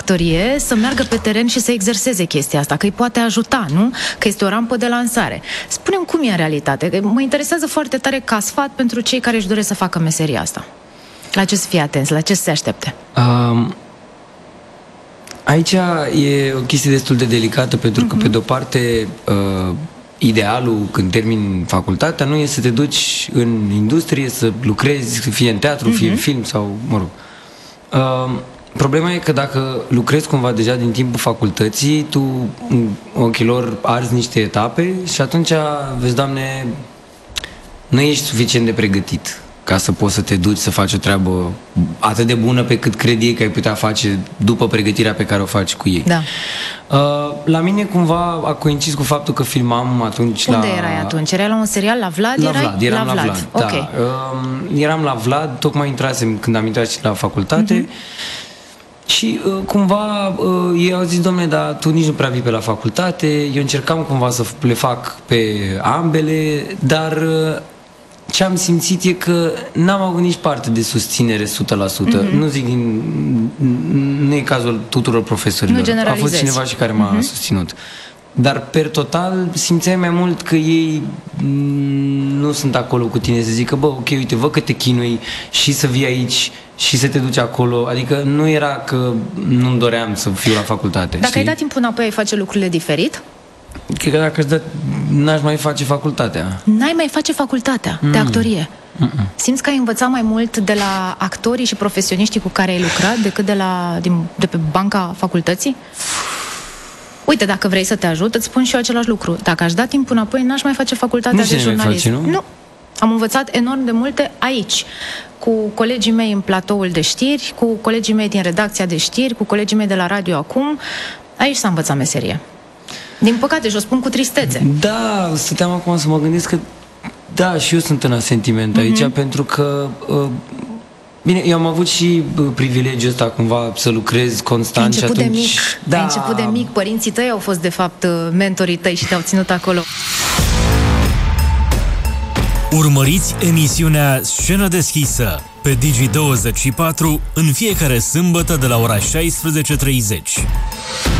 actorie să meargă pe teren și să exerseze chestia asta, că îi poate ajuta, nu? Că este o rampă de lansare. Spune-mi cum e în realitate. Mă interesează foarte tare ca sfat pentru cei care își doresc să facă meseria asta. La ce să fie atenți, la ce să se aștepte? Aici e o chestie destul de delicată, pentru că, pe de-o parte, idealul când termini facultatea nu e să te duci în industrie, să lucrezi, fie în teatru, fie în film sau, mă rog. Problema e că dacă lucrezi cumva deja din timpul facultății, tu în ochii lor arzi niște etape și atunci, vezi, Doamne, nu ești suficient de pregătit ca să poți să te duci să faci o treabă atât de bună pe cât crede ei că ai putea face după pregătirea pe care o faci cu ei. Da. La mine cumva a coincis cu faptul că filmam atunci Unde erai atunci? Erai la un serial la Vlad? Eram la Vlad, okay. Da. Eram la Vlad, tocmai intrasem când am intrat și la facultate. Și cumva ei au zis, dom'le, dar tu nici nu prea vii pe la facultate. Eu încercam cumva să le fac pe ambele, dar ce am simțit e că n-am avut nici parte de susținere 100%. Nu zic nu e cazul tuturor profesorilor. A fost cineva și care m-a susținut. Dar per total simțeai mai mult că ei nu sunt acolo cu tine să zică, bă, ok, uite, văd că te chinui și să vii aici și să te duci acolo. Adică nu era că nu-mi doream să fiu la facultate. Dacă ai dat timpul înapoi, ai face lucrurile diferit? Cred că dacă n-aș mai face facultatea. N-ai mai face facultatea de actorie? Simți că ai învățat mai mult de la actorii și profesioniștii cu care ai lucrat decât de pe banca facultății? Uite, dacă vrei să te ajut, îți spun și eu același lucru. Dacă aș da timpul înapoi, n-aș mai face facultatea de jurnalism. Nu? Am învățat enorm de multe aici, cu colegii mei în platoul de știri, cu colegii mei din redacția de știri, cu colegii mei de la Radio Acum. Aici s-a învățat meserie. Din păcate, și o spun cu tristețe. Da, stăteam acum să mă gândesc că da, și eu sunt în asentiment aici, pentru că bine, eu am avut și privilegiul ăsta cumva să lucrez constant și atunci... Ai început de mic, părinții tăi au fost de fapt mentorii tăi și te-au ținut acolo. Urmăriți emisiunea Scenă deschisă pe Digi24 în fiecare sâmbătă de la ora 16:30.